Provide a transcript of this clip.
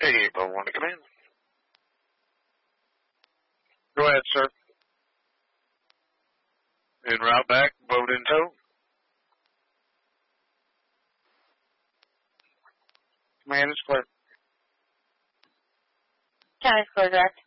881 to come in. Go ahead, sir. En route back, boat in tow. Command is clear. County's clear, direct.